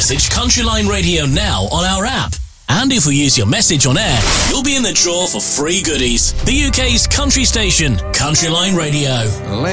Message Countryline Radio now on our app. And if we use your message on air, you'll be in the draw for free goodies. The UK's country station, Countryline Radio.